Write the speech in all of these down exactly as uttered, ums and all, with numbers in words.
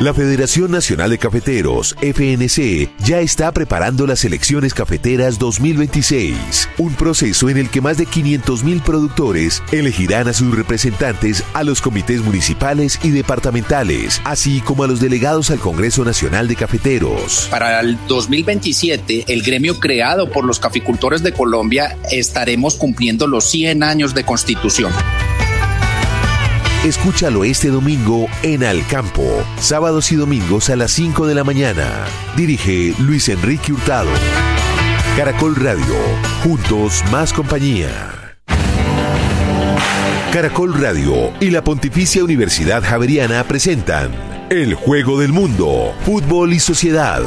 La Federación Nacional de Cafeteros, F N C, ya está preparando las elecciones cafeteras dos mil veintiséis, un proceso en el que más de quinientos mil productores elegirán a sus representantes a los comités municipales y departamentales, así como a los delegados al Congreso Nacional de Cafeteros. Para el dos mil veintisiete, el gremio creado por los caficultores de Colombia estaremos cumpliendo los cien años de constitución. Escúchalo este domingo en Al Campo, sábados y domingos a las cinco de la mañana. Dirige Luis Enrique Hurtado. Caracol Radio, juntos más compañía. Caracol Radio y la Pontificia Universidad Javeriana presentan El Juego del Mundo, Fútbol y Sociedad.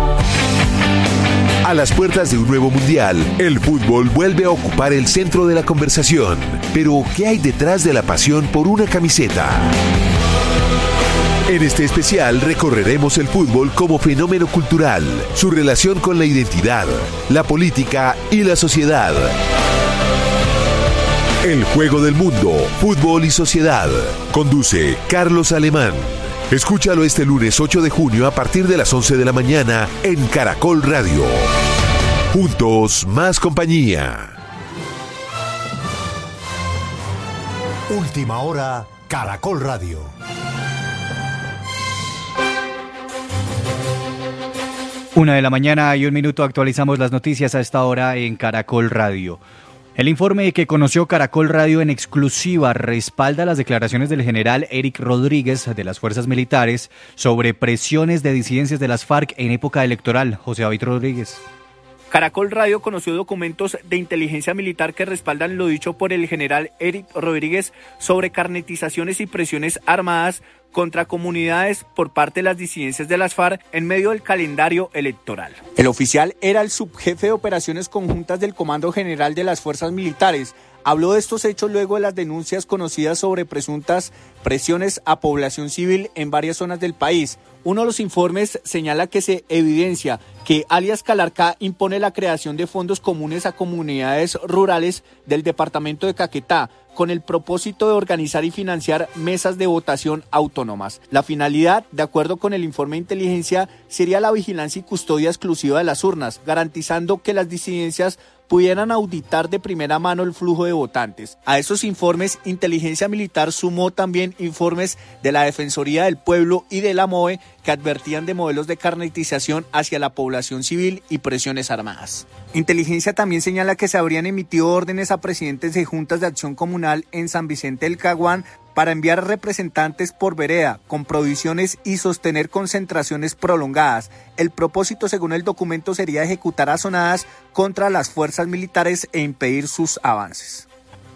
A las puertas de un nuevo mundial, el fútbol vuelve a ocupar el centro de la conversación. Pero, ¿qué hay detrás de la pasión por una camiseta? En este especial recorreremos el fútbol como fenómeno cultural, su relación con la identidad, la política y la sociedad. El Juego del Mundo, Fútbol y Sociedad. Conduce Carlos Alemán. Escúchalo este lunes ocho de junio a partir de las once de la mañana en Caracol Radio. Juntos, más compañía. Última hora, Caracol Radio. Una de la mañana y un minuto, actualizamos las noticias a esta hora en Caracol Radio. El informe que conoció Caracol Radio en exclusiva respalda las declaraciones del general Eric Rodríguez de las Fuerzas Militares sobre presiones de disidencias de las FARC en época electoral. José David Rodríguez. Caracol Radio conoció documentos de inteligencia militar que respaldan lo dicho por el general Eric Rodríguez sobre carnetizaciones y presiones armadas contra comunidades por parte de las disidencias de las FARC en medio del calendario electoral. El oficial era el subjefe de operaciones conjuntas del Comando General de las Fuerzas Militares. Habló de estos hechos luego de las denuncias conocidas sobre presuntas presiones a población civil en varias zonas del país. Uno de los informes señala que se evidencia que alias Calarcá impone la creación de fondos comunes a comunidades rurales del departamento de Caquetá, con el propósito de organizar y financiar mesas de votación autónomas. La finalidad, de acuerdo con el informe de inteligencia, sería la vigilancia y custodia exclusiva de las urnas, garantizando que las disidencias pudieran auditar de primera mano el flujo de votantes. A esos informes, Inteligencia Militar sumó también informes de la Defensoría del Pueblo y de la M O E que advertían de modelos de carnetización hacia la población civil y presiones armadas. Inteligencia también señala que se habrían emitido órdenes a presidentes de juntas de acción comunal en San Vicente del Caguán para enviar representantes por vereda, con provisiones y sostener concentraciones prolongadas. El propósito, según el documento, sería ejecutar azonadas contra las fuerzas militares e impedir sus avances.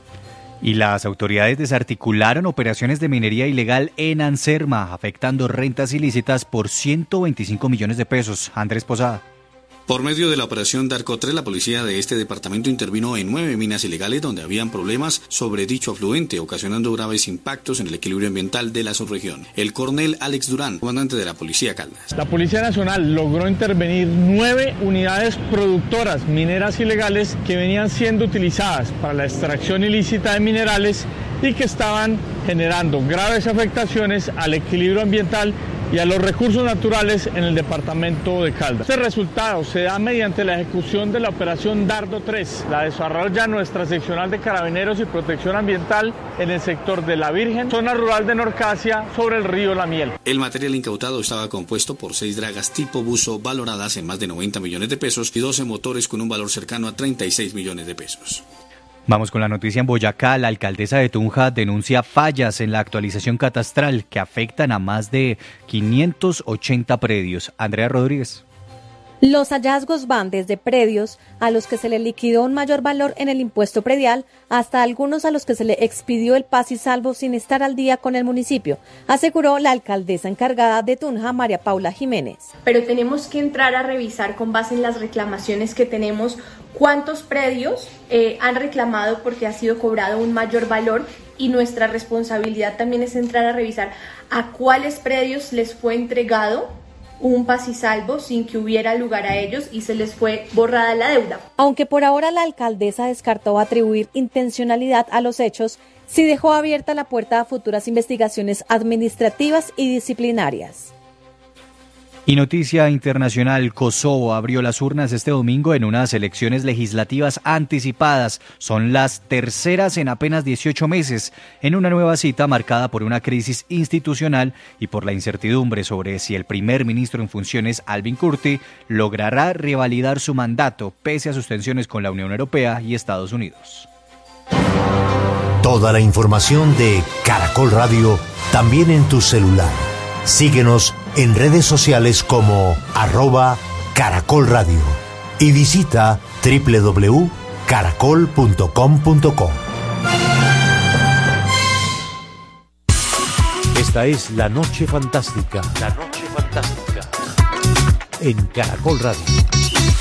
Y las autoridades desarticularon operaciones de minería ilegal en Anserma, afectando rentas ilícitas por ciento veinticinco millones de pesos. Andrés Posada. Por medio de la operación Darko tres, la policía de este departamento intervino en nueve minas ilegales donde habían problemas sobre dicho afluente, ocasionando graves impactos en el equilibrio ambiental de la subregión. El coronel Alex Durán, comandante de la Policía Caldas. La Policía Nacional logró intervenir nueve unidades productoras mineras ilegales que venían siendo utilizadas para la extracción ilícita de minerales y que estaban generando graves afectaciones al equilibrio ambiental y a los recursos naturales en el departamento de Caldas. Este resultado se da mediante la ejecución de la operación Dardo tres, la desarrolla nuestra seccional de Carabineros y Protección Ambiental en el sector de La Virgen, zona rural de Norcasia, sobre el río La Miel. El material incautado estaba compuesto por seis dragas tipo buzo valoradas en más de noventa millones de pesos y doce motores con un valor cercano a treinta y seis millones de pesos. Vamos con la noticia en Boyacá. La alcaldesa de Tunja denuncia fallas en la actualización catastral que afectan a más de quinientos ochenta predios. Andrea Rodríguez. Los hallazgos van desde predios a los que se le liquidó un mayor valor en el impuesto predial hasta algunos a los que se le expidió el paz y salvo sin estar al día con el municipio, aseguró la alcaldesa encargada de Tunja, María Paula Jiménez. Pero tenemos que entrar a revisar con base en las reclamaciones que tenemos cuántos predios eh, han reclamado porque ha sido cobrado un mayor valor, y nuestra responsabilidad también es entrar a revisar a cuáles predios les fue entregado un paz y salvo sin que hubiera lugar a ellos y se les fue borrada la deuda. Aunque por ahora la alcaldesa descartó atribuir intencionalidad a los hechos, sí dejó abierta la puerta a futuras investigaciones administrativas y disciplinarias. Y noticia internacional, Kosovo abrió las urnas este domingo en unas elecciones legislativas anticipadas. Son las terceras en apenas dieciocho meses, en una nueva cita marcada por una crisis institucional y por la incertidumbre sobre si el primer ministro en funciones, Albin Kurti, logrará revalidar su mandato pese a sus tensiones con la Unión Europea y Estados Unidos. Toda la información de Caracol Radio también en tu celular. Síguenos en redes sociales como arroba Caracol Radio y visita doble u doble u doble u punto caracol punto com punto co. Esta es La Noche Fantástica. La Noche Fantástica. En Caracol Radio.